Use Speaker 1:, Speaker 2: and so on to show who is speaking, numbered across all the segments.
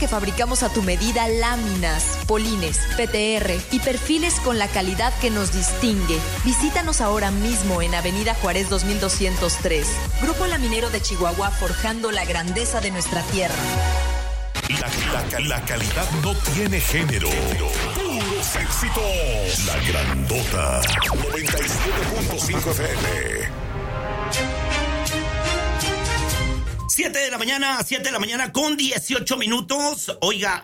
Speaker 1: que fabricamos a tu medida láminas, polines, PTR y perfiles con la calidad que nos distingue. Visítanos ahora mismo en Avenida Juárez 2203. Grupo Laminero de Chihuahua, forjando la grandeza de nuestra tierra.
Speaker 2: La calidad no tiene género. Puros éxitos. La Grandota 97.5 FM.
Speaker 3: 7 de la mañana con 18 minutos. Oiga,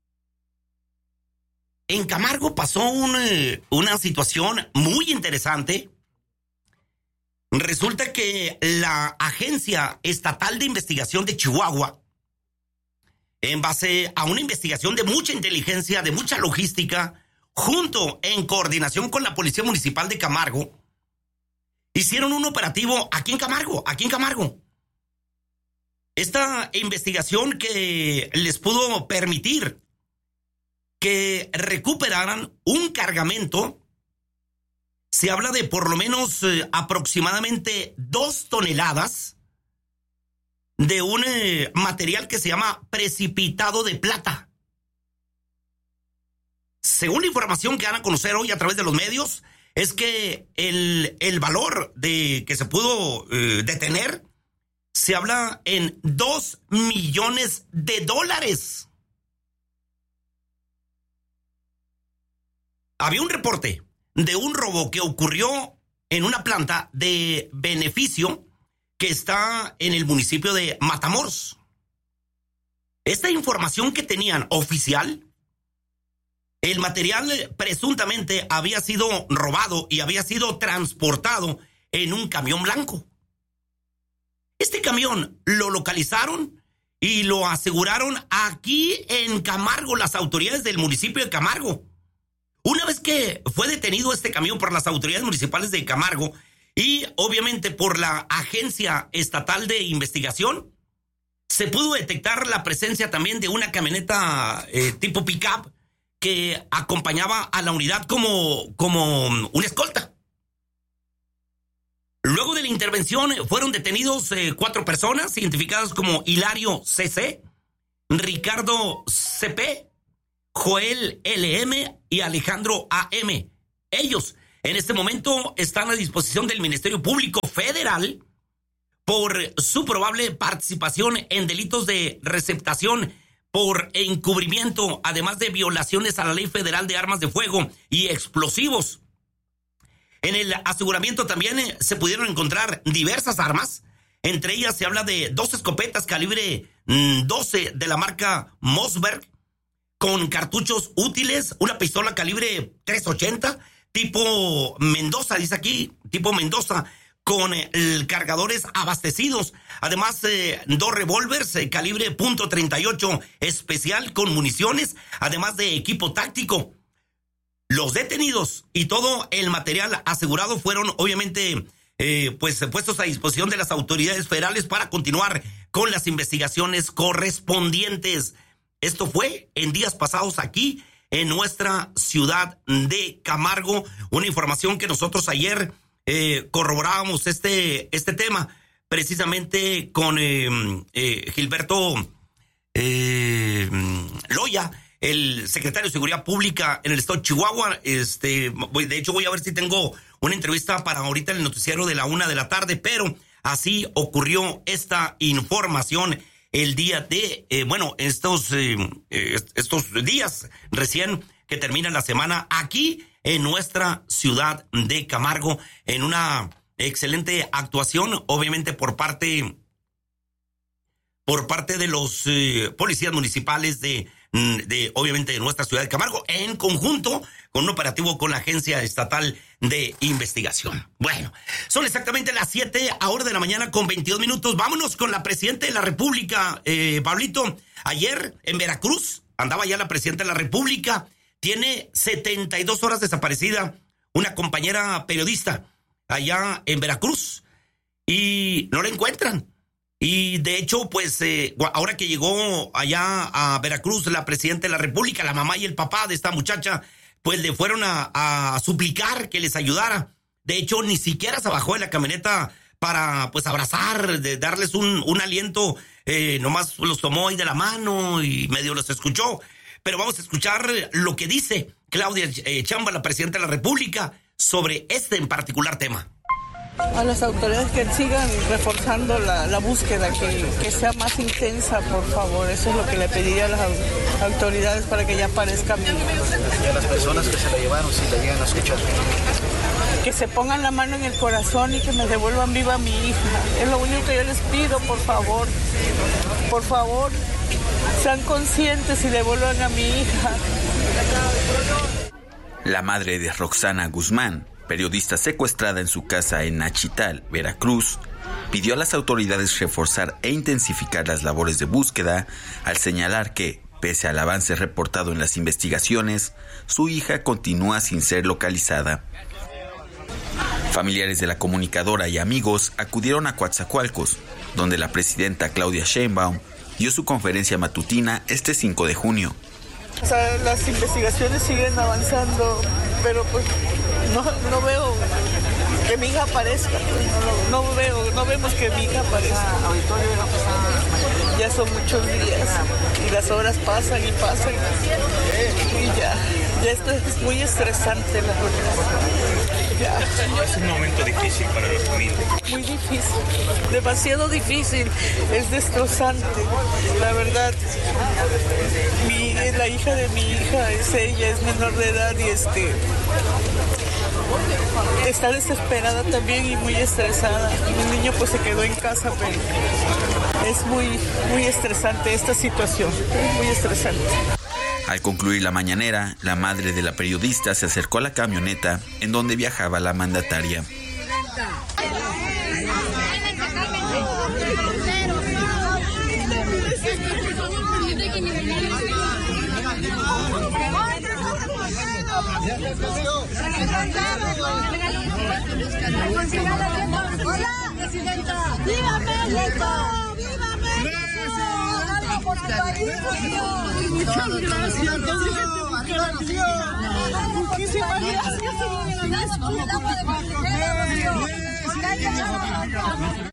Speaker 3: en Camargo pasó una situación muy interesante. Resulta que la Agencia Estatal de Investigación de Chihuahua, en base a una investigación de mucha inteligencia, de mucha logística, junto en coordinación con la Policía Municipal de Camargo, hicieron un operativo aquí en Camargo. Esta investigación que les pudo permitir que recuperaran un cargamento, se habla de por lo menos aproximadamente 2 toneladas de un material que se llama precipitado de plata. Según la información que van a conocer hoy a través de los medios, es que el valor que se pudo detener se habla en $2 millones. Había un reporte de un robo que ocurrió en una planta de beneficio que está en el municipio de Matamoros. Esta información que tenían oficial, el material presuntamente había sido robado y había sido transportado en un camión blanco. Este camión lo localizaron y lo aseguraron aquí en Camargo, las autoridades del municipio de Camargo. Una vez que fue detenido este camión por las autoridades municipales de Camargo y obviamente por la Agencia Estatal de Investigación, se pudo detectar la presencia también de una camioneta tipo pick-up que acompañaba a la unidad como una escolta. Luego de la intervención fueron detenidos 4 personas identificadas como Hilario CC, Ricardo CP, Joel LM y Alejandro AM. Ellos en este momento están a disposición del Ministerio Público Federal por su probable participación en delitos de receptación por encubrimiento, además de violaciones a la Ley Federal de Armas de Fuego y Explosivos. En el aseguramiento también se pudieron encontrar diversas armas. Entre ellas se habla de 2 escopetas calibre 12 de la marca Mossberg, con cartuchos útiles, una pistola calibre 380, tipo Mendoza, dice aquí, tipo Mendoza, con cargadores abastecidos. Además, 2 revólveres calibre .38 especial con municiones, además de equipo táctico. Los detenidos y todo el material asegurado fueron obviamente puestos a disposición de las autoridades federales para continuar con las investigaciones correspondientes. Esto fue en días pasados aquí en nuestra ciudad de Camargo. Una información que nosotros ayer corroborábamos este tema precisamente con Gilberto Loya, el secretario de Seguridad Pública en el estado de Chihuahua. De hecho, voy a ver si tengo una entrevista para ahorita en el noticiero de la 1 de la tarde, pero así ocurrió esta información el día de, estos días recién que termina la semana aquí en nuestra ciudad de Camargo, en una excelente actuación, obviamente por parte de los policías municipales de obviamente de nuestra ciudad de Camargo, en conjunto con un operativo con la Agencia Estatal de Investigación. Bueno, son exactamente las 7 ahora de la mañana con 22 minutos. Vámonos con la presidenta de la República, Pablito. Ayer en Veracruz andaba ya la presidenta de la República. Tiene 72 horas desaparecida una compañera periodista allá en Veracruz y no la encuentran. Y de hecho, pues ahora que llegó allá a Veracruz la presidenta de la República, la mamá y el papá de esta muchacha, pues le fueron a suplicar que les ayudara. De hecho, ni siquiera se bajó de la camioneta para pues abrazar, de darles un aliento. Nomás los tomó ahí de la mano y medio los escuchó. Pero vamos a escuchar lo que dice Claudia Sheinbaum, la presidenta de la República, sobre este en particular tema.
Speaker 4: A las autoridades que sigan reforzando la búsqueda, que sea más intensa, por favor. Eso es lo que le pediría a las autoridades para que ya aparezca mi hija.
Speaker 5: Y a las personas que se la llevaron, si la llegan a escuchar,
Speaker 4: que se pongan la mano en el corazón y que me devuelvan viva a mi hija. Es lo único que yo les pido, por favor. Por favor, sean conscientes y devuelvan a mi hija.
Speaker 6: La madre de Roxana Guzmán, periodista secuestrada en su casa en Nachital, Veracruz, pidió a las autoridades reforzar e intensificar las labores de búsqueda al señalar que, pese al avance reportado en las investigaciones, su hija continúa sin ser localizada. Familiares de la comunicadora y amigos acudieron a Coatzacoalcos, donde la presidenta Claudia Sheinbaum dio su conferencia matutina este 5 de junio.
Speaker 4: O sea, las investigaciones siguen avanzando, pero pues no veo que mi hija aparezca. No vemos que mi hija aparezca. Ya son muchos días y las horas pasan y pasan y ya esto es muy estresante, la verdad. Ya.
Speaker 7: Es un momento difícil para la familia.
Speaker 4: Muy difícil, demasiado difícil, es destrozante, la verdad. La hija de mi hija ella es menor de edad y está desesperada también y muy estresada. Mi niño pues se quedó en casa, pero es muy estresante esta situación, muy estresante.
Speaker 6: Al concluir la mañanera, la madre de la periodista se acercó a la camioneta en donde viajaba la mandataria.
Speaker 8: Hola, presidenta. ¡Viva México! ¡Viva México! ¡Por tu país! Muchas gracias. Muchísimas gracias.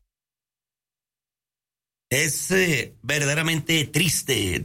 Speaker 3: Es verdaderamente triste,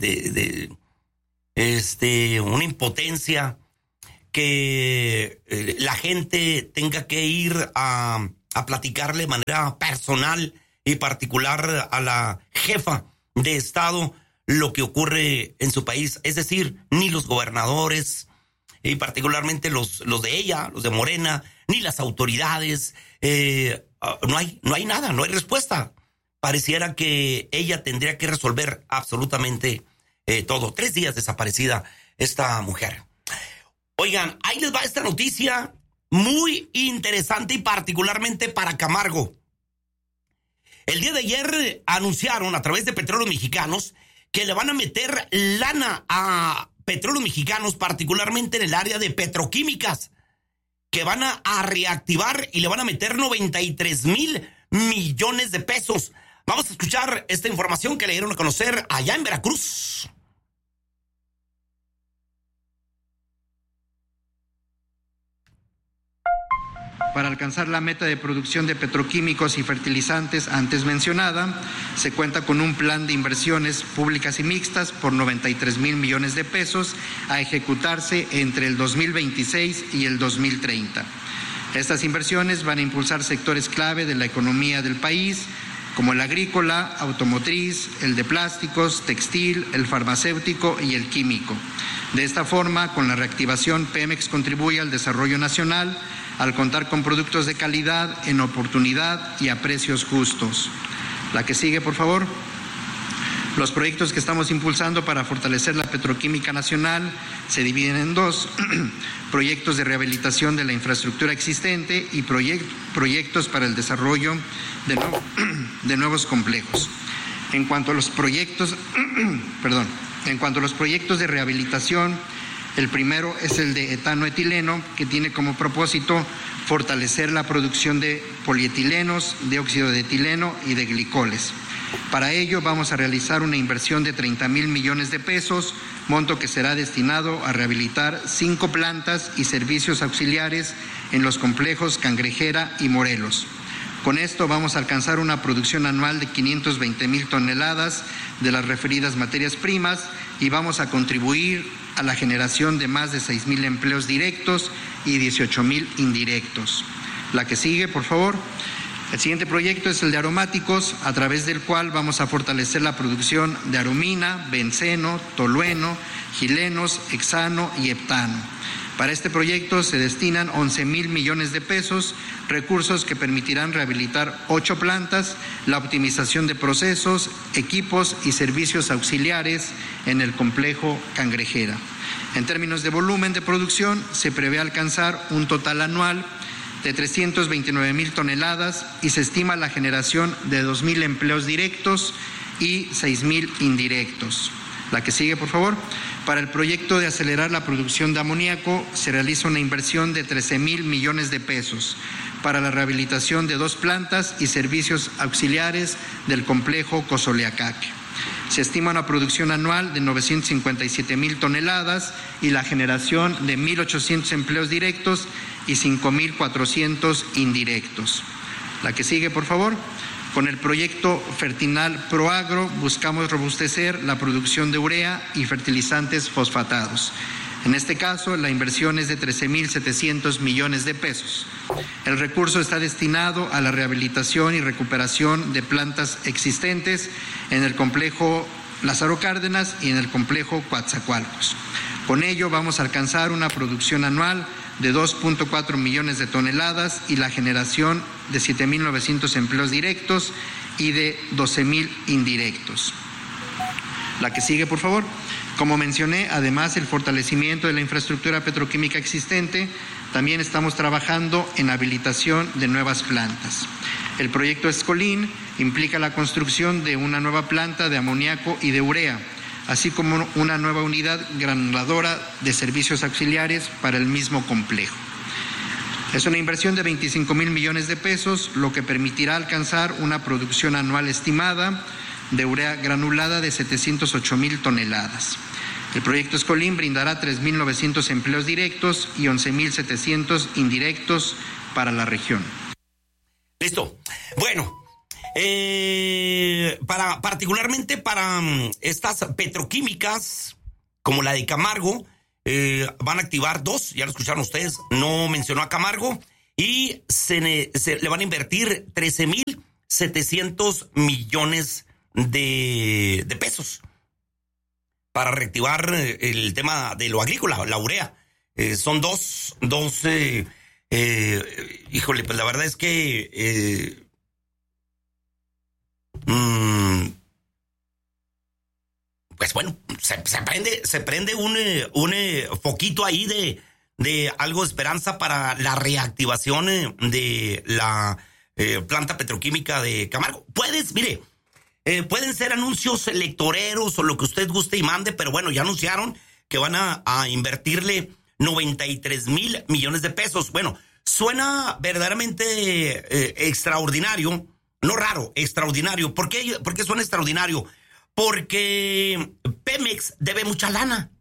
Speaker 3: una impotencia que la gente tenga que ir a platicarle de manera personal y particular a la jefa de Estado lo que ocurre en su país. Es decir, ni los gobernadores, y particularmente los de ella, los de Morena, ni las autoridades, no hay nada, no hay respuesta. Pareciera que ella tendría que resolver absolutamente todo. 3 días desaparecida esta mujer. Oigan, ahí les va esta noticia muy interesante y particularmente para Camargo. El día de ayer anunciaron a través de Petróleos Mexicanos que le van a meter lana a Petróleos Mexicanos, particularmente en el área de petroquímicas, que van a reactivar y le van a meter 93,000 millones de pesos. Vamos a escuchar esta información que le dieron a conocer allá en Veracruz.
Speaker 9: Para alcanzar la meta de producción de petroquímicos y fertilizantes antes mencionada, se cuenta con un plan de inversiones públicas y mixtas por 93,000 millones de pesos a ejecutarse entre el 2026 y el 2030. Estas inversiones van a impulsar sectores clave de la economía del país, como el agrícola, automotriz, el de plásticos, textil, el farmacéutico y el químico. De esta forma, con la reactivación, Pemex contribuye al desarrollo nacional al contar con productos de calidad, en oportunidad y a precios justos. La que sigue, por favor. Los proyectos que estamos impulsando para fortalecer la petroquímica nacional se dividen en 2, proyectos de rehabilitación de la infraestructura existente y proyectos para el desarrollo de nuevos complejos. En cuanto a los proyectos, de rehabilitación, el primero es el de etanoetileno, que tiene como propósito fortalecer la producción de polietilenos, de óxido de etileno y de glicoles. Para ello vamos a realizar una inversión de 30,000 millones de pesos, monto que será destinado a rehabilitar 5 plantas y servicios auxiliares en los complejos Cangrejera y Morelos. Con esto vamos a alcanzar una producción anual de 520,000 toneladas de las referidas materias primas y vamos a contribuir a la generación de más de 6,000 empleos directos y 18,000 indirectos. La que sigue, por favor. El siguiente proyecto es el de aromáticos, a través del cual vamos a fortalecer la producción de aromina, benceno, tolueno, gilenos, hexano y heptano. Para este proyecto se destinan 11,000 millones de pesos, recursos que permitirán rehabilitar 8 plantas, la optimización de procesos, equipos y servicios auxiliares en el complejo Cangrejera. En términos de volumen de producción, se prevé alcanzar un total anual de 329,000 toneladas y se estima la generación de 2,000 empleos directos y 6,000 indirectos. La que sigue, por favor. Para el proyecto de acelerar la producción de amoníaco se realiza una inversión de 13,000 millones de pesos para la rehabilitación de 2 plantas y servicios auxiliares del complejo Cozoleacaque. Se estima una producción anual de 957,000 toneladas y la generación de 1,800 empleos directos y 5,400 indirectos. La que sigue, por favor. Con el proyecto Fertinal Proagro buscamos robustecer la producción de urea y fertilizantes fosfatados. En este caso, la inversión es de 13,700 millones de pesos. El recurso está destinado a la rehabilitación y recuperación de plantas existentes en el complejo Lázaro Cárdenas y en el complejo Coatzacoalcos. Con ello vamos a alcanzar una producción anual de 2.4 millones de toneladas y la generación de 7,900 empleos directos y de 12,000 indirectos. La que sigue, por favor. Como mencioné, además el fortalecimiento de la infraestructura petroquímica existente, también estamos trabajando en habilitación de nuevas plantas. El proyecto Escolín implica la construcción de una nueva planta de amoníaco y de urea, así como una nueva unidad granuladora de servicios auxiliares para el mismo complejo. Es una inversión de 25,000 millones de pesos, lo que permitirá alcanzar una producción anual estimada de urea granulada de 708,000 toneladas. El proyecto Escolín brindará 3,900 empleos directos y 11,700 indirectos para la región.
Speaker 3: Listo. Bueno, particularmente para estas petroquímicas como la de Camargo, van a activar 2, ya lo escucharon ustedes, no mencionó a Camargo, y se le van a invertir 13,700 millones de pesos para reactivar el tema de lo agrícola, la urea. Son dos, híjole, pues la verdad es que pues bueno, se prende un foquito ahí de algo de esperanza para la reactivación de la planta petroquímica de Camargo. Pueden ser anuncios electoreros o lo que usted guste y mande, pero bueno, ya anunciaron que van a invertirle 93,000 millones de pesos. Bueno, suena verdaderamente extraordinario, no raro, extraordinario. ¿Por qué suena extraordinario? Porque Pemex debe mucha lana.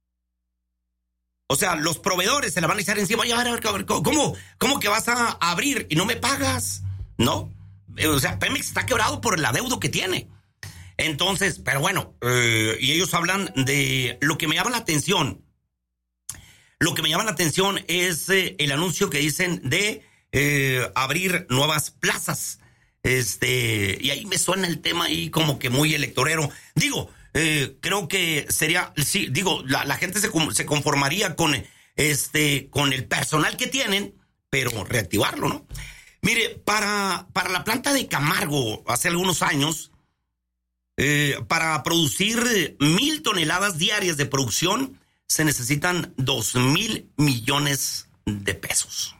Speaker 3: O sea, los proveedores se la van a echar encima. Oye, a ver, ¿cómo que vas a abrir y no me pagas? ¿No? O sea, Pemex está quebrado por el adeudo que tiene. Entonces, pero bueno, y ellos hablan de lo que me llama la atención. Lo que me llama la atención es el anuncio que dicen de abrir nuevas plazas. Y ahí me suena el tema ahí como que muy electorero. Digo, creo que sería, sí, digo, la gente se conformaría con el personal que tienen, pero reactivarlo, ¿no? Mire, para la planta de Camargo, hace algunos años, para producir 1,000 toneladas diarias de producción, se necesitan 2,000 millones de pesos.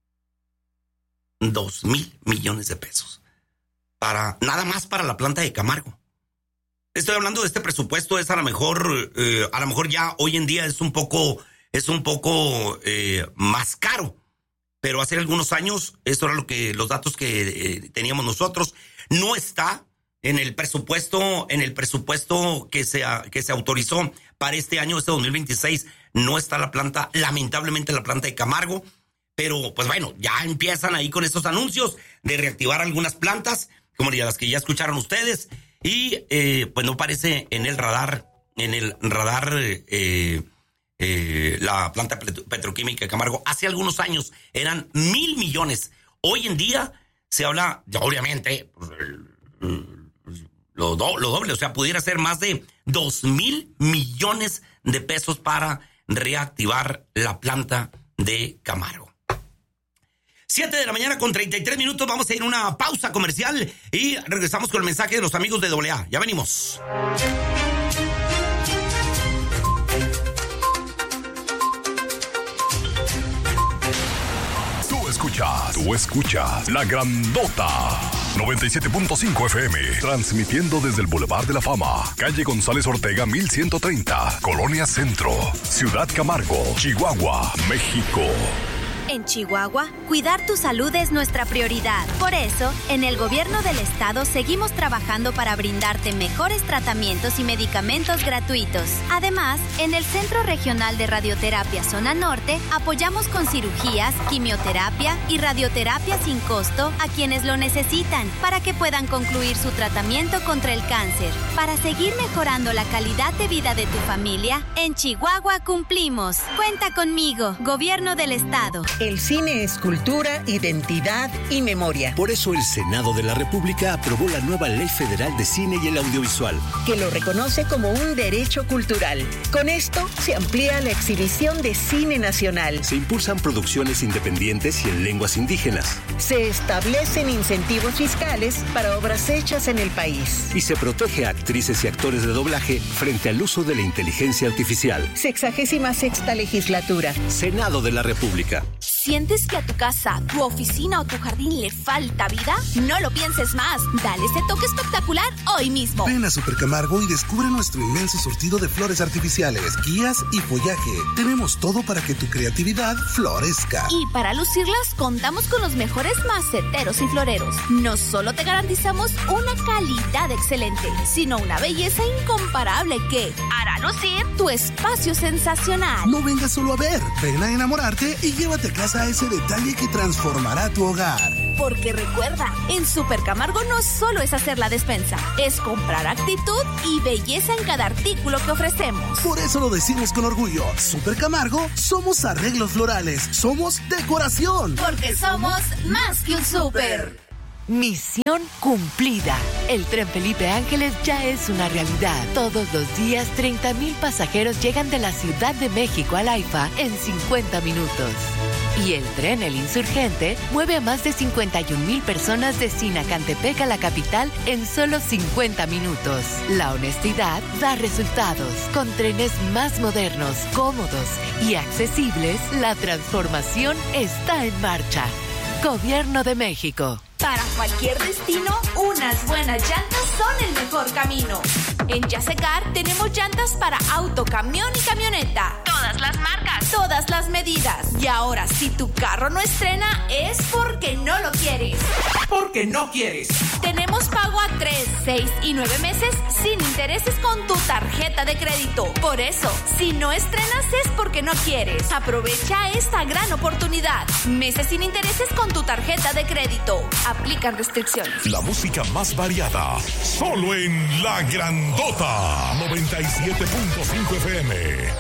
Speaker 3: 2,000 millones de pesos. Nada más para la planta de Camargo. Estoy hablando de este presupuesto, es a lo mejor ya hoy en día es un poco más caro. Pero hace algunos años, esto era los datos que teníamos nosotros, no está en el presupuesto que se autorizó para este año, 2026, no está lamentablemente la planta de Camargo, pero pues bueno, ya empiezan ahí con estos anuncios de reactivar algunas plantas, como las que ya escucharon ustedes, y pues no aparece en el radar la planta petroquímica de Camargo. Hace algunos años eran 1,000 millones. Hoy en día se habla, obviamente, lo doble, o sea, pudiera ser más de 2,000 millones de pesos para reactivar la planta de Camargo. 7 de la mañana con 33 minutos. Vamos a ir a una pausa comercial y regresamos con el mensaje de los amigos de AA. Ya venimos.
Speaker 2: Tú escuchas La Grandota 97.5 FM, transmitiendo desde el Boulevard de la Fama, calle González Ortega 1130, Colonia Centro, Ciudad Camargo, Chihuahua, México.
Speaker 10: En Chihuahua, cuidar tu salud es nuestra prioridad. Por eso, en el gobierno del estado seguimos trabajando para brindarte mejores tratamientos y medicamentos gratuitos. Además, en el Centro Regional de Radioterapia Zona Norte, apoyamos con cirugías, quimioterapia y radioterapia sin costo a quienes lo necesitan para que puedan concluir su tratamiento contra el cáncer. Para seguir mejorando la calidad de vida de tu familia, en Chihuahua cumplimos. Cuenta conmigo, Gobierno del Estado.
Speaker 11: El cine es cultura, identidad y memoria.
Speaker 12: Por eso el Senado de la República aprobó la nueva Ley Federal de Cine y el Audiovisual,
Speaker 11: que lo reconoce como un derecho cultural. Con esto se amplía la exhibición de cine nacional.
Speaker 12: Se impulsan producciones independientes y en lenguas indígenas.
Speaker 11: Se establecen incentivos fiscales para obras hechas en el país.
Speaker 12: Y se protege a actrices y actores de doblaje frente al uso de la inteligencia artificial.
Speaker 11: 66ª legislatura.
Speaker 12: Senado de la República.
Speaker 13: ¿Sientes que a tu casa, tu oficina o tu jardín le falta vida? No lo pienses más. Dale ese toque espectacular hoy mismo.
Speaker 14: Ven a Super Camargo y descubre nuestro inmenso surtido de flores artificiales, guías y follaje. Tenemos todo para que tu creatividad florezca.
Speaker 13: Y para lucirlas, contamos con los mejores maceteros y floreros. No solo te garantizamos una calidad excelente, sino una belleza incomparable que hará lucir tu espacio sensacional.
Speaker 14: No vengas solo a ver, ven a enamorarte y llévate a casa ese detalle que transformará tu hogar.
Speaker 13: Porque recuerda, en Super Camargo no solo es hacer la despensa, es comprar actitud y belleza en cada artículo que ofrecemos.
Speaker 14: Por eso lo decimos con orgullo. Super Camargo, somos arreglos florales, somos decoración.
Speaker 13: Porque somos más que un súper.
Speaker 15: Misión cumplida. El Tren Felipe Ángeles ya es una realidad. Todos los días, 30,000 pasajeros llegan de la Ciudad de México al AIFA en 50 minutos. Y el tren El Insurgente mueve a más de 51,000 personas de Sinacantepec a la capital en solo 50 minutos. La honestidad da resultados. Con trenes más modernos, cómodos y accesibles, la transformación está en marcha. Gobierno de México.
Speaker 13: Para cualquier destino, unas buenas llantas son el mejor camino. En Yasecar tenemos llantas para auto, camión y camioneta. Todas las marcas, todas las medidas. Y ahora, si tu carro no estrena, es porque no lo quieres.
Speaker 16: Porque no quieres.
Speaker 13: Tenemos pago a 3, 6 y 9 meses sin intereses con tu tarjeta de crédito. Por eso, si no estrenas es porque no quieres. Aprovecha esta gran oportunidad. Meses sin intereses con tu tarjeta de crédito. Aplican restricciones.
Speaker 2: La música más variada, solo en La Grandota 97.5 FM.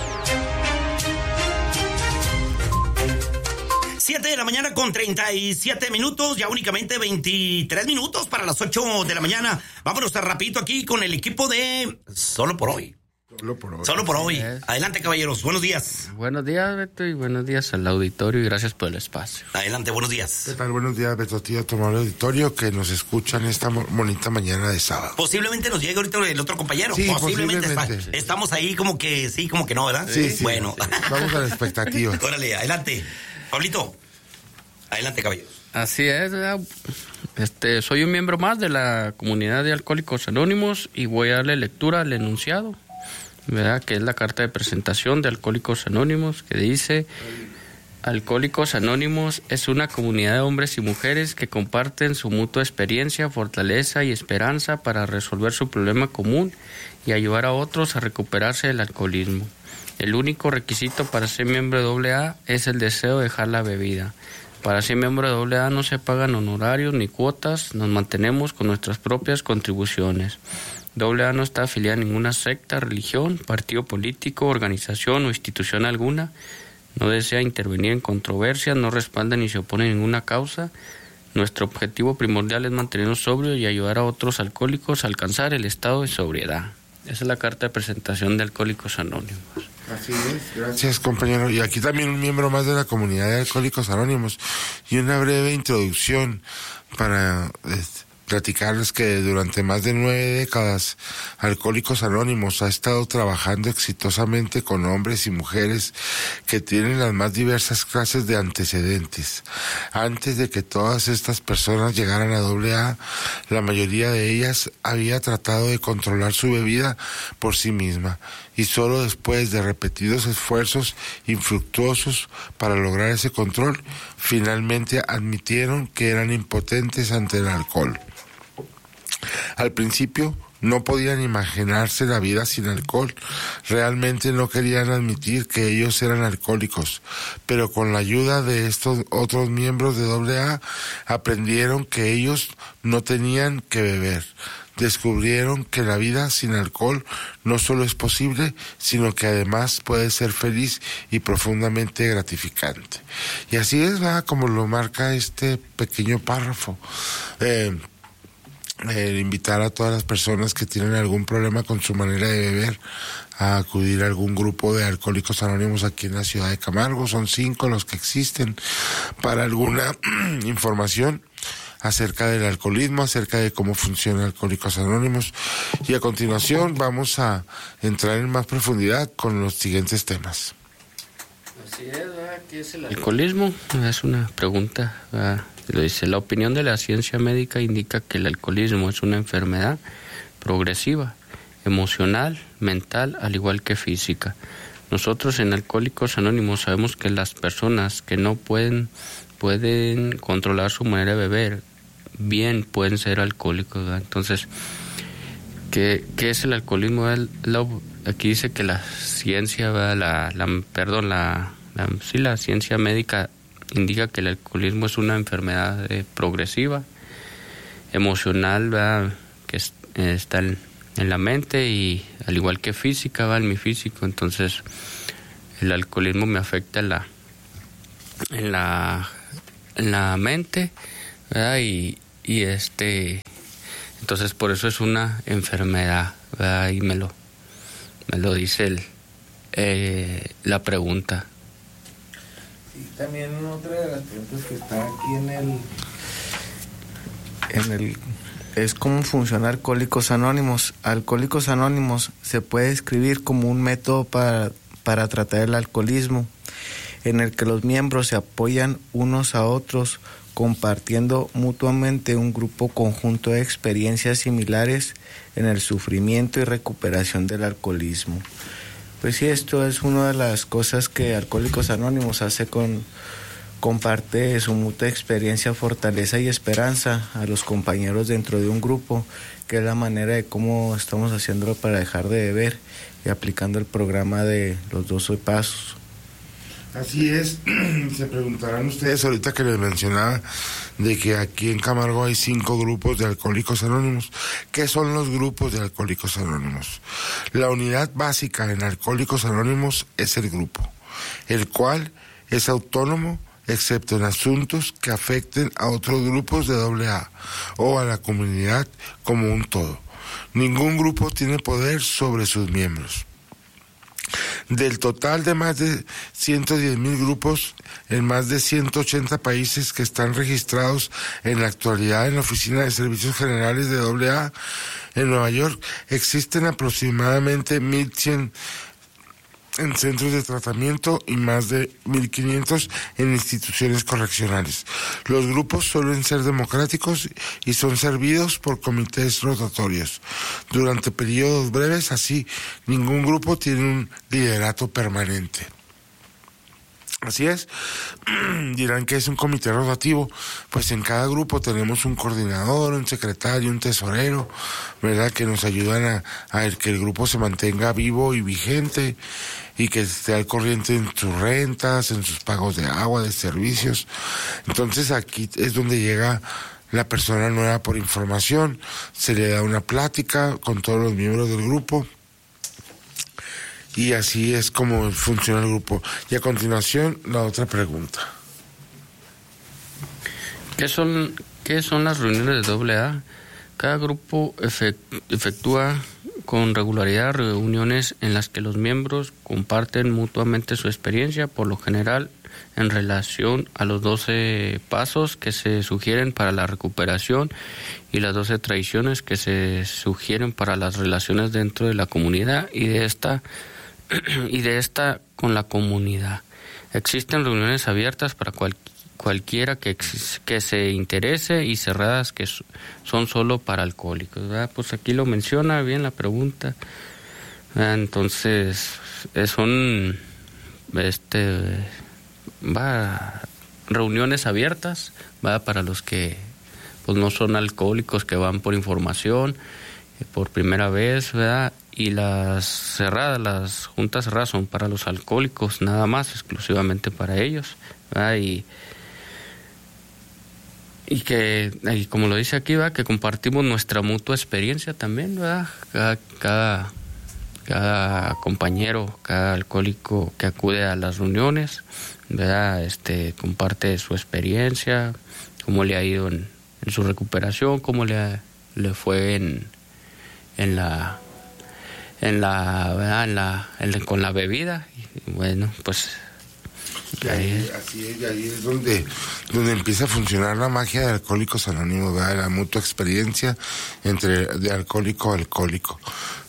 Speaker 3: 7 de la mañana con 37 minutos, ya únicamente 23 minutos para las 8 de la mañana. Vámonos rapidito aquí con el equipo de Solo por Hoy. Solo por hoy. Adelante, caballeros. Buenos días.
Speaker 17: Buenos días, Beto, y buenos días al auditorio y gracias por el espacio.
Speaker 3: Adelante, buenos días.
Speaker 18: ¿Qué tal? Buenos días, Beto, tío, tomar el auditorio que nos escuchan esta bonita mañana de sábado.
Speaker 3: Posiblemente nos llegue ahorita el otro compañero.
Speaker 18: Sí,
Speaker 3: posiblemente. Estamos ahí como que sí, como que no, ¿verdad?
Speaker 18: Sí.
Speaker 3: Bueno.
Speaker 18: Sí. Vamos a la expectativa.
Speaker 3: Órale, adelante. Pablito, adelante, caballeros.
Speaker 17: Así es, soy un miembro más de la comunidad de Alcohólicos Anónimos y voy a darle lectura al enunciado, ¿verdad? Que es la carta de presentación de Alcohólicos Anónimos, que dice: Alcohólicos Anónimos es una comunidad de hombres y mujeres que comparten su mutua experiencia, fortaleza y esperanza para resolver su problema común y ayudar a otros a recuperarse del alcoholismo. El único requisito para ser miembro de AA es el deseo de dejar la bebida. Para ser miembro de AA no se pagan honorarios ni cuotas, nos mantenemos con nuestras propias contribuciones. AA no está afiliada a ninguna secta, religión, partido político, organización o institución alguna. No desea intervenir en controversias, no respalda ni se opone a ninguna causa. Nuestro objetivo primordial es mantenernos sobrios y ayudar a otros alcohólicos a alcanzar el estado de sobriedad. Esa es la carta de presentación de Alcohólicos Anónimos.
Speaker 18: Así es, gracias compañero. Y aquí también un miembro más de la comunidad de Alcohólicos Anónimos. Y una breve introducción para platicarles que durante más de 9 décadas Alcohólicos Anónimos ha estado trabajando exitosamente con hombres y mujeres que tienen las más diversas clases de antecedentes. Antes de que todas estas personas llegaran a AA, la mayoría de ellas había tratado de controlar su bebida por sí misma, y solo después de repetidos esfuerzos infructuosos para lograr ese control, finalmente admitieron que eran impotentes ante el alcohol. Al principio no podían imaginarse la vida sin alcohol, realmente no querían admitir que ellos eran alcohólicos, pero con la ayuda de estos otros miembros de AA aprendieron que ellos no tenían que beber. Descubrieron que la vida sin alcohol no solo es posible, sino que además puede ser feliz y profundamente gratificante. Y así es, ¿verdad?, como lo marca este pequeño párrafo. Invitar a todas las personas que tienen algún problema con su manera de beber a acudir a algún grupo de Alcohólicos Anónimos aquí en la ciudad de Camargo. Son 5 los que existen. Para alguna información acerca del alcoholismo, acerca de cómo funciona Alcohólicos Anónimos. Y a continuación vamos a entrar en más profundidad con los siguientes temas.
Speaker 17: Así es, ¿verdad? ¿Qué es el alcoholismo? Es una pregunta, ¿verdad? Lo dice, la opinión de la ciencia médica indica que el alcoholismo es una enfermedad progresiva, emocional, mental, al igual que física. Nosotros en Alcohólicos Anónimos sabemos que las personas que no pueden controlar su manera de beber, bien pueden ser alcohólicos, ¿verdad? Entonces, ¿qué es el alcoholismo? Aquí dice que la ciencia, ¿verdad? La ciencia médica indica que el alcoholismo es una enfermedad progresiva, emocional, ¿verdad?, que está en la mente, y al igual que física, ¿verdad?, en mi físico. Entonces el alcoholismo me afecta en la mente, ¿verdad? Y entonces por eso es una enfermedad, ¿verdad? Y me lo dice la pregunta.
Speaker 19: Y también otra de las preguntas que está aquí en el es cómo funciona Alcohólicos Anónimos. Alcohólicos Anónimos se puede describir como un método para tratar el alcoholismo, en el que los miembros se apoyan unos a otros, compartiendo mutuamente un grupo conjunto de experiencias similares en el sufrimiento y recuperación del alcoholismo. Pues sí, esto es una de las cosas que Alcohólicos Anónimos hace comparte su mutua experiencia, fortaleza y esperanza a los compañeros dentro de un grupo, que es la manera de cómo estamos haciéndolo para dejar de beber y aplicando el programa de los 12 pasos.
Speaker 18: Así es. Se preguntarán ustedes ahorita que les mencionaba de que aquí en Camargo hay 5 grupos de Alcohólicos Anónimos. ¿Qué son los grupos de Alcohólicos Anónimos? La unidad básica en Alcohólicos Anónimos es el grupo, el cual es autónomo excepto en asuntos que afecten a otros grupos de AA o a la comunidad como un todo. Ningún grupo tiene poder sobre sus miembros. Del total de más de 110,000 grupos en más de 180 países que están registrados en la actualidad en la Oficina de Servicios Generales de AA en Nueva York, existen aproximadamente 1,100 en centros de tratamiento y más de 1,500 en instituciones correccionales. Los grupos suelen ser democráticos y son servidos por comités rotatorios durante periodos breves, así ningún grupo tiene un liderato permanente. Así es. Dirán que es un comité rotativo. Pues en cada grupo tenemos un coordinador, un secretario, un tesorero, ¿verdad?, que nos ayudan a que el grupo se mantenga vivo y vigente. y que esté al corriente en sus rentas, en sus pagos de agua, de servicios. Entonces aquí es donde llega la persona nueva por información, se le da una plática con todos los miembros del grupo y así es como funciona el grupo. Y a continuación, la otra pregunta.
Speaker 17: ¿Qué son las reuniones de AA? Cada grupo efectúa con regularidad reuniones en las que los miembros comparten mutuamente su experiencia, por lo general en relación a los 12 pasos que se sugieren para la recuperación y las 12 tradiciones que se sugieren para las relaciones dentro de la comunidad y de esta con la comunidad. Existen reuniones abiertas para cualquiera que se interese y cerradas que son solo para alcohólicos, ¿verdad? Pues aquí lo menciona bien la pregunta. Entonces son reuniones abiertas, ¿va? Para los que pues no son alcohólicos, que van por información por primera vez, ¿verdad? Y las juntas cerradas son para los alcohólicos, nada más, exclusivamente para ellos, ¿verdad? Y como lo dice aquí, ¿verdad? Que compartimos nuestra mutua experiencia también, ¿verdad? Cada compañero, cada alcohólico que acude a las reuniones, ¿verdad? Comparte su experiencia, cómo le ha ido en su recuperación, cómo le fue con la bebida. Y bueno, pues
Speaker 18: ahí es donde empieza a funcionar la magia de Alcohólicos Anónimos, ¿verdad? La mutua experiencia de alcohólico a alcohólico.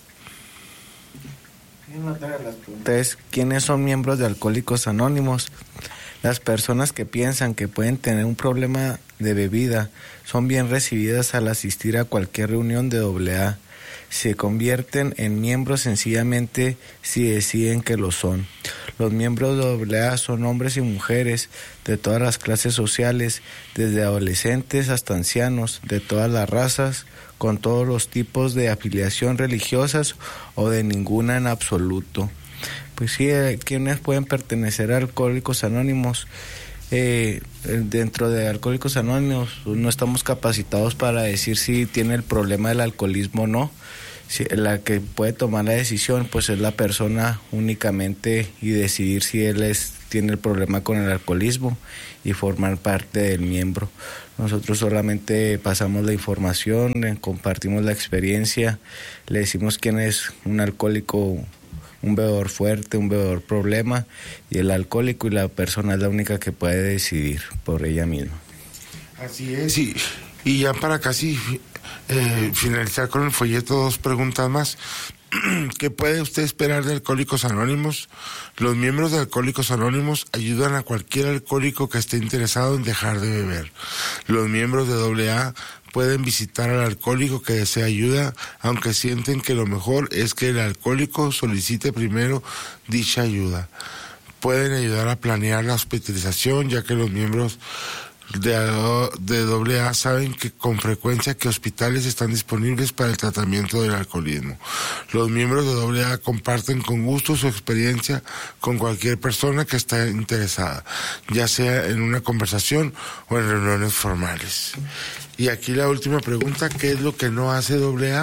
Speaker 19: Entonces, ¿quiénes son miembros de Alcohólicos Anónimos? Las personas que piensan que pueden tener un problema de bebida son bien recibidas al asistir a cualquier reunión de AA. Se convierten en miembros sencillamente si deciden que lo son. Los miembros de AA son hombres y mujeres de todas las clases sociales, desde adolescentes hasta ancianos, de todas las razas, con todos los tipos de afiliación religiosas o de ninguna en absoluto. Pues sí, quienes pueden pertenecer a Alcohólicos Anónimos. Dentro de Alcohólicos Anónimos no estamos capacitados para decir si tiene el problema del alcoholismo o no. La que puede tomar la decisión pues es la persona únicamente, y decidir si él tiene el problema con el alcoholismo y formar parte del miembro. Nosotros solamente pasamos la información, compartimos la experiencia, le decimos quién es un alcohólico, un bebedor fuerte, un bebedor problema, y el alcohólico y la persona es la única que puede decidir por ella misma.
Speaker 18: Así es, y ya para casi finalizar con el folleto, 2 preguntas más. ¿Qué puede usted esperar de Alcohólicos Anónimos? Los miembros de Alcohólicos Anónimos ayudan a cualquier alcohólico que esté interesado en dejar de beber. Los miembros de AA pueden visitar al alcohólico que desea ayuda, aunque sienten que lo mejor es que el alcohólico solicite primero dicha ayuda. Pueden ayudar a planear la hospitalización, ya que los miembros de AA saben que con frecuencia que hospitales están disponibles para el tratamiento del alcoholismo. Los miembros de AA comparten con gusto su experiencia con cualquier persona que esté interesada, ya sea en una conversación o en reuniones formales. Y aquí la última pregunta, ¿qué es lo que no hace AA?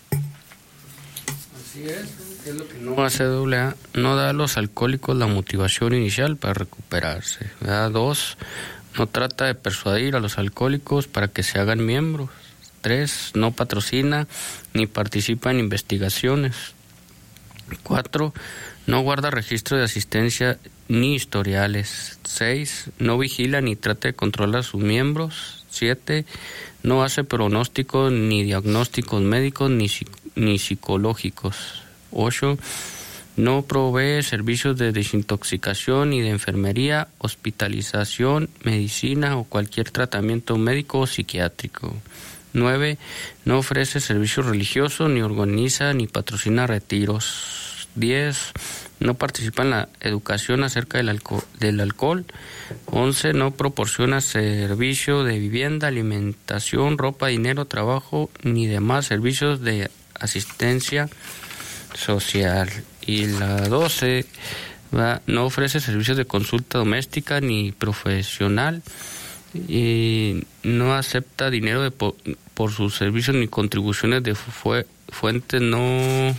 Speaker 17: Así es, ¿qué es lo que no hace AA? No da a los alcohólicos la motivación inicial para recuperarse. 2, no trata de persuadir a los alcohólicos para que se hagan miembros. 3, no patrocina ni participa en investigaciones. 4, no guarda registro de asistencia ni historiales. 6, no vigila ni trata de controlar a sus miembros. 7, no hace pronósticos ni diagnósticos médicos ni psicológicos. 8, no provee servicios de desintoxicación y de enfermería, hospitalización, medicina o cualquier tratamiento médico o psiquiátrico. 9, no ofrece servicios religiosos ni organiza ni patrocina retiros. 10, no participa en la educación acerca del alcohol. 11, no proporciona servicio de vivienda, alimentación, ropa, dinero, trabajo ni demás servicios de asistencia social. Y la 12, no ofrece servicios de consulta doméstica ni profesional y no acepta dinero por sus servicios ni contribuciones de fuentes no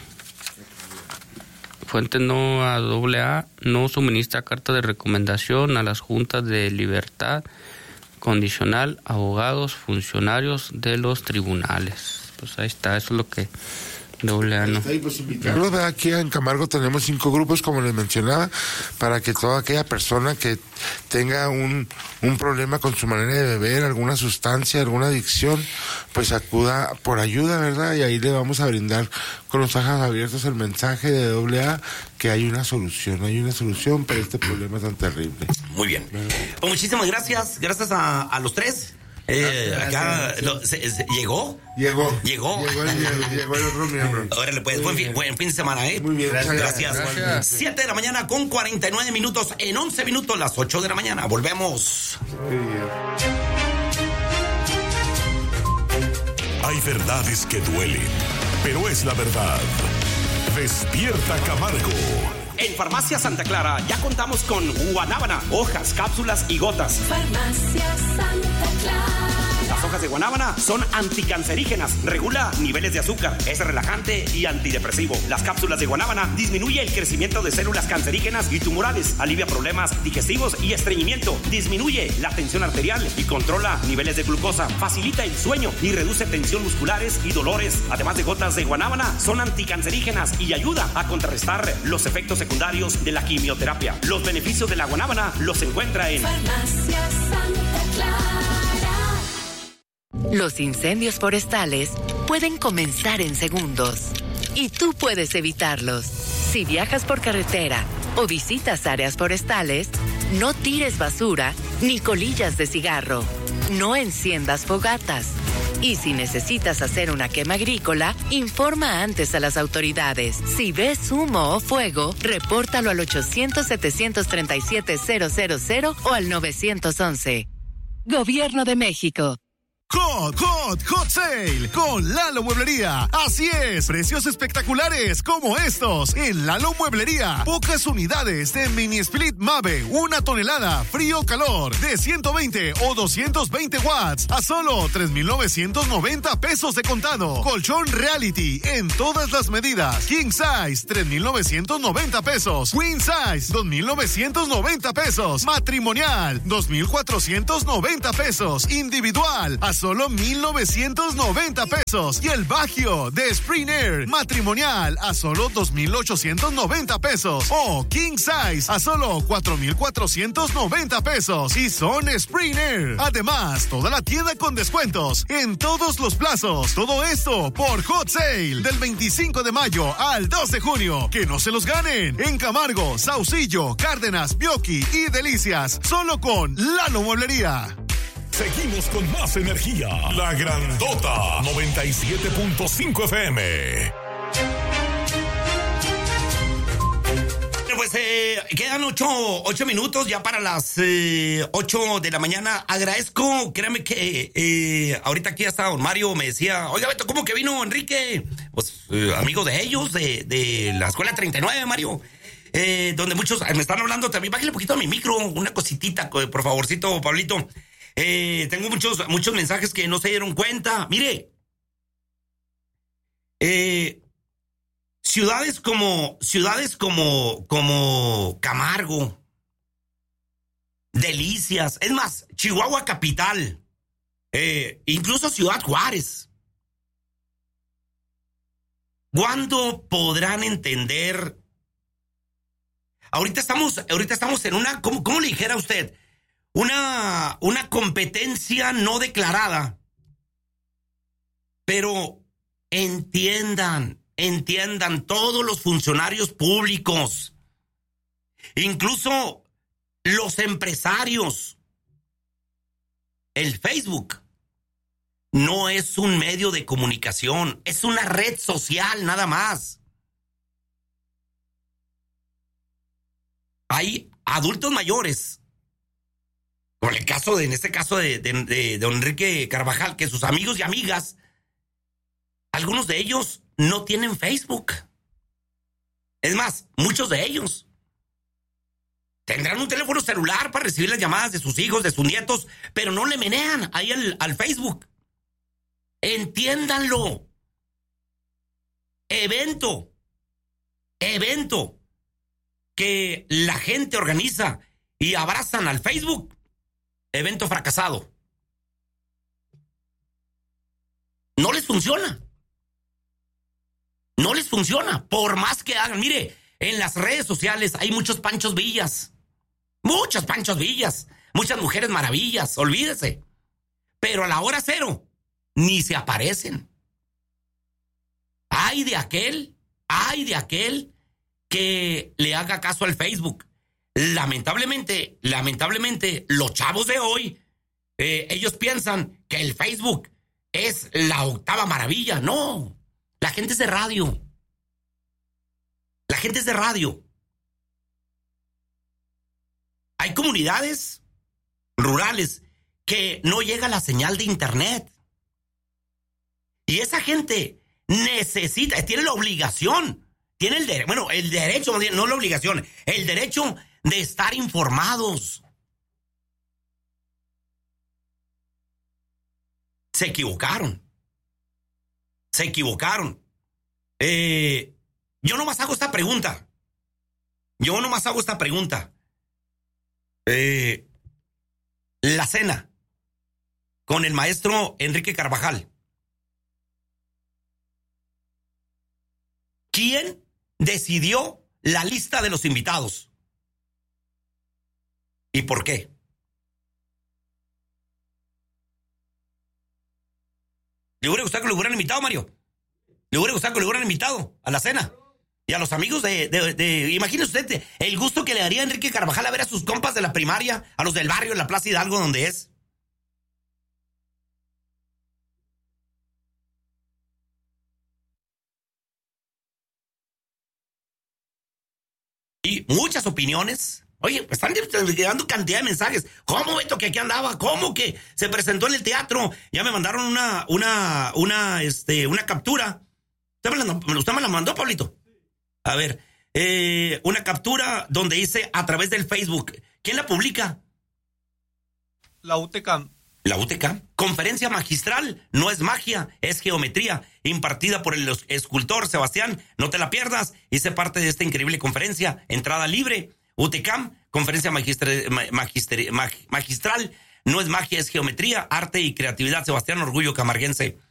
Speaker 17: a AA, no suministra carta de recomendación a las juntas de libertad condicional, abogados, funcionarios de los tribunales. Pues ahí está, eso es lo que AA no.
Speaker 18: Aquí en Camargo tenemos 5 grupos, como les mencionaba, para que toda aquella persona que tenga un problema con su manera de beber, alguna sustancia, alguna adicción, pues acuda por ayuda, ¿verdad? Y ahí le vamos a brindar con los ojos abiertos el mensaje de AA que hay una solución para este problema tan terrible.
Speaker 3: Muy bien. Pues muchísimas gracias a los tres. Acá ¿Llegó el otro miembro. Órale, pues, buen fin de semana,
Speaker 18: Muy bien,
Speaker 3: gracias. 7 de la mañana con 49 minutos. En 11 minutos, las 8 de la mañana. Volvemos.
Speaker 2: Hay verdades que duelen, pero es la verdad. Despierta Camargo.
Speaker 20: En Farmacia Santa Clara ya contamos con guanábana, hojas, cápsulas y gotas.
Speaker 8: Farmacia Santa Clara.
Speaker 20: Las hojas de guanábana son anticancerígenas, regula niveles de azúcar, es relajante y antidepresivo. Las cápsulas de guanábana disminuye el crecimiento de células cancerígenas y tumorales, alivia problemas digestivos y estreñimiento, disminuye la tensión arterial y controla niveles de glucosa, facilita el sueño y reduce tensión musculares y dolores. Además de gotas de guanábana, son anticancerígenas y ayuda a contrarrestar los efectos secundarios de la quimioterapia. Los beneficios de la guanábana los encuentra en
Speaker 8: Farmacia Santa Clara.
Speaker 15: Los incendios forestales pueden comenzar en segundos y tú puedes evitarlos. Si viajas por carretera o visitas áreas forestales, no tires basura ni colillas de cigarro. No enciendas fogatas. Y si necesitas hacer una quema agrícola, informa antes a las autoridades. Si ves humo o fuego, repórtalo al 800-737-000 o al 911. Gobierno de México.
Speaker 21: Hot Sale con Lalo Mueblería. Así es, precios espectaculares como estos en Lalo Mueblería. Pocas unidades de Mini Split Mave, 1 tonelada, frío-calor, de 120 o 220 watts a solo 3,990 pesos de contado. Colchón Reality en todas las medidas. King Size, 3,990 pesos. Queen Size, 2,990 pesos. Matrimonial, 2,490 pesos. Individual, a solo 1,990 pesos. Y el Bagio de Spring Air matrimonial a solo 2,890 pesos. O King Size a solo 4,490 pesos. Y son Spring Air. Además, toda la tienda con descuentos en todos los plazos. Todo esto por Hot Sale del 25 de mayo al 2 de junio. Que no se los ganen. En Camargo, Saucillo, Cárdenas, Bioqui y Delicias. Solo con Lalo Mueblería.
Speaker 2: Seguimos con más energía. La Grandota 97.5 FM.
Speaker 3: Pues quedan 8 minutos ya para las 8 de la mañana. Agradezco, créanme que ahorita aquí hasta don Mario me decía, oiga Beto, ¿cómo que vino Enrique? Pues amigo de ellos, de la escuela 39, Mario. Donde muchos me están hablando también. Bájale un poquito a mi micro, una cositita, por favorcito, Pablito. Tengo muchos mensajes que no se dieron cuenta. Mire, ciudades como Camargo, Delicias, es más, Chihuahua capital, incluso Ciudad Juárez. ¿Cuándo podrán entender? Ahorita estamos en una, ¿cómo le dijera a usted? Una competencia no declarada. Pero entiendan todos los funcionarios públicos, incluso los empresarios. El Facebook no es un medio de comunicación, es una red social nada más. Hay adultos mayores, como en este caso de don Enrique Carvajal, que sus amigos y amigas, algunos de ellos no tienen Facebook. Es más, muchos de ellos tendrán un teléfono celular para recibir las llamadas de sus hijos, de sus nietos, pero no le menean ahí al Facebook. Entiéndanlo. Evento que la gente organiza y abrazan al Facebook. Evento fracasado. No les funciona. No les funciona. Por más que hagan. Mire, en las redes sociales hay muchos Panchos Villas. Muchos Panchos Villas. Muchas mujeres maravillas. Olvídese. Pero a la hora cero, ni se aparecen. Ay de aquel que le haga caso al Facebook. Lamentablemente, los chavos de hoy, ellos piensan que el Facebook es la octava maravilla. No, la gente es de radio. La gente es de radio. Hay comunidades rurales que no llega la señal de internet. Y esa gente necesita, tiene la obligación, tiene el derecho, no la obligación, el derecho de estar informados. Se equivocaron. Yo nomás hago esta pregunta. La cena con el maestro Enrique Carvajal. ¿Quién decidió la lista de los invitados? ¿Y por qué? ¿Le hubiera gustado que lo hubieran invitado, Mario? ¿Le hubiera gustado que lo hubieran invitado a la cena? Y a los amigos imagínese usted el gusto que le daría a Enrique Carvajal a ver a sus compas de la primaria, a los del barrio, en la Plaza Hidalgo, donde es. Y muchas opiniones. Oye, están llegando cantidad de mensajes. ¿Cómo, Beto, que aquí andaba? ¿Cómo que se presentó en el teatro? Ya me mandaron una captura. ¿Usted me la mandó, Pablito? A ver, una captura donde dice a través del Facebook. ¿Quién la publica?
Speaker 1: La UTECAM.
Speaker 3: La UTECAM. Conferencia magistral, no es magia, es geometría, impartida por el escultor Sebastián. No te la pierdas y sé parte de esta increíble conferencia. Entrada libre. UTECAM, conferencia magistral, no es magia, es geometría, arte y creatividad. Sebastián, orgullo camarguense.